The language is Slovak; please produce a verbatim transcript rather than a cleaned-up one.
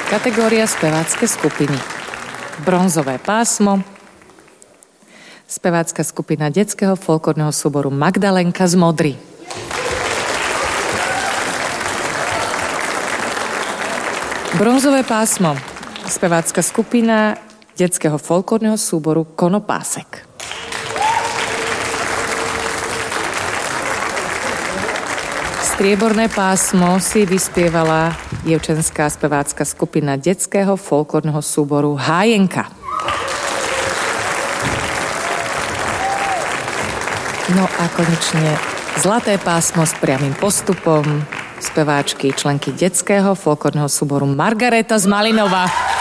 Kategória spevácké skupiny. Bronzové pásmo. Spevácka skupina detského folklórneho súboru Magdalenka z Modry. Bronzové pásmo. Spevácka skupina detského folklórneho súboru Konopásek. Strieborné pásmo si vyspievala dievčenská spevácka skupina detského folklórneho súboru Hájenka. No a konečne zlaté pásmo s priamym postupom speváčky, členky detského folklórneho súboru Margareta z Malinova.